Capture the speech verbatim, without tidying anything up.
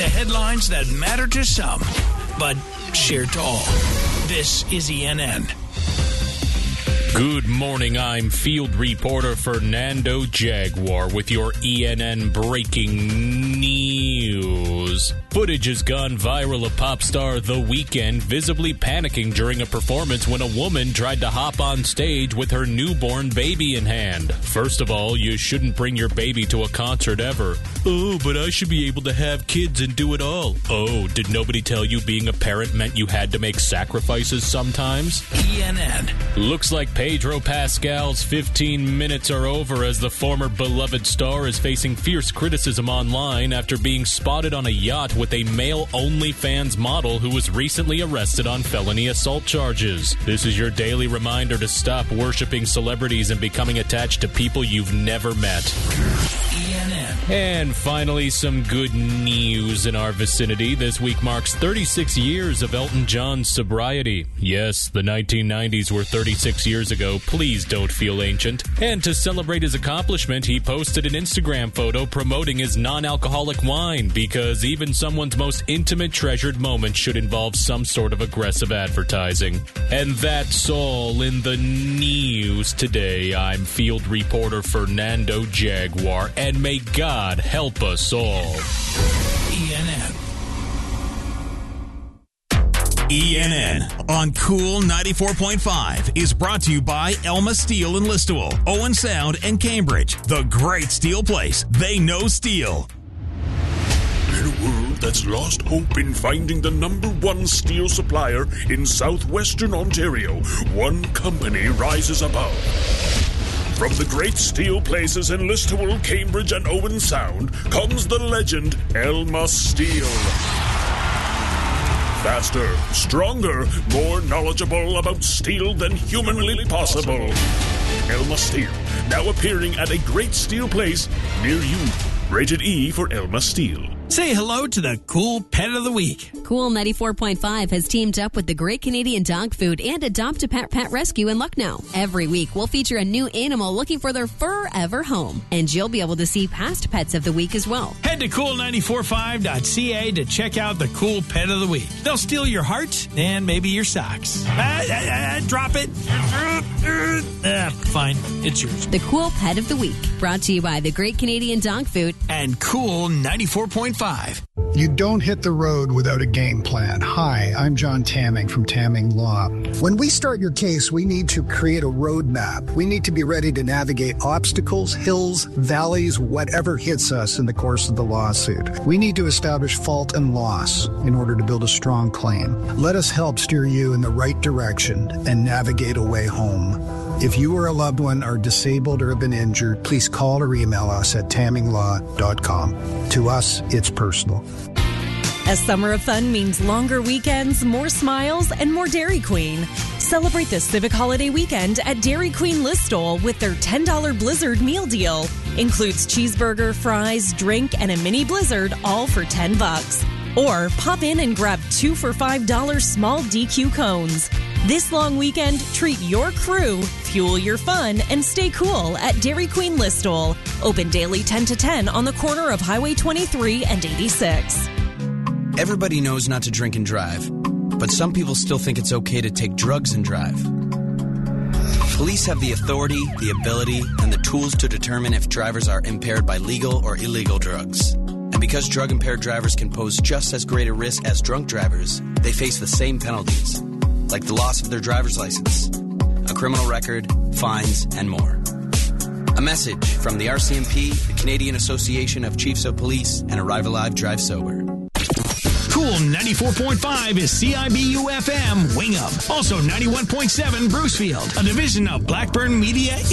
headlines that matter to some, but share to all. This is E N N. Good morning, I'm field reporter Fernando Jaguar with your E N N breaking news. Footage has gone viral of pop star The Weeknd visibly panicking during a performance when a woman tried to hop on stage with her newborn baby in hand. First of all, you shouldn't bring your baby to a concert ever. Oh, but I should be able to have kids and do it all. Oh, did nobody tell you being a parent meant you had to make sacrifices sometimes? E N N. Looks like Pedro Pascal's fifteen minutes are over as the former beloved star is facing fierce criticism online after being spotted on a yacht with a male OnlyFans model who was recently arrested on felony assault charges. This is your daily reminder to stop worshiping celebrities and becoming attached to people you've never met. E N N. And finally, some good news in our vicinity. This week marks thirty-six years of Elton John's sobriety. Yes, the nineteen nineties were thirty-six years ago. Please don't feel ancient. And to celebrate his accomplishment, he posted an Instagram photo promoting his non-alcoholic wine, because even someone's most intimate, treasured moments should involve some sort of aggressive advertising. And that's all in the news today. I'm field reporter Fernando Jaguar, and may God help us all. E N N. E N N on Cool ninety-four point five is brought to you by Elma Steel in Listowel, Owen Sound, and Cambridge. The great steel place. They know steel. In a world that's lost hope in finding the number one steel supplier in southwestern Ontario, one company rises above. From the great steel places in Listowel, Cambridge, and Owen Sound comes the legend Elma Steel. Faster, stronger, more knowledgeable about steel than humanly possible. Elma Steel, now appearing at a great steel place near you. Rated E for Elma Steel. Say hello to the cool pet of the week. Cool ninety-four point five has teamed up with the Great Canadian Dog Food and Adopt a Pet Pet Rescue in Lucknow. Every week, we'll feature a new animal looking for their forever home, and you'll be able to see past pets of the week as well. Head to cool nine four five dot c a to check out the cool pet of the week. They'll steal your heart and maybe your socks. Ah, ah, ah, drop it. Ah, fine, it's yours. The Cool Pet of the Week, brought to you by the Great Canadian Dog Food and Cool ninety-four point five. You don't hit the road without a game plan. Hi, I'm John Tamming from Tamming Law. When we start your case, we need to create a roadmap. We need to be ready to navigate obstacles, hills, valleys, whatever hits us in the course of the lawsuit. We need to establish fault and loss in order to build a strong claim. Let us help steer you in the right direction and navigate a way home. If you or a loved one are disabled or have been injured, please call or email us at tamming law dot com. To us, it's personal. A summer of fun means longer weekends, more smiles, and more Dairy Queen. Celebrate the Civic Holiday Weekend at Dairy Queen Listowel with their ten dollars Blizzard meal deal. Includes cheeseburger, fries, drink, and a mini Blizzard, all for ten bucks. Or pop in and grab two for five dollars small D Q cones. This long weekend, treat your crew, fuel your fun, and stay cool at Dairy Queen Listowel. Open daily ten to ten on the corner of Highway twenty-three and eighty-six. Everybody knows not to drink and drive, but some people still think it's okay to take drugs and drive. Police have the authority, the ability, and the tools to determine if drivers are impaired by legal or illegal drugs. And because drug-impaired drivers can pose just as great a risk as drunk drivers, they face the same penalties, like the loss of their driver's license, a criminal record, fines, and more. A message from the R C M P, the Canadian Association of Chiefs of Police, and Arrive Alive Drive Sober. Cool ninety-four point five is C I B U F M Wing Up. Also ninety-one point seven Brucefield, a division of Blackburn Media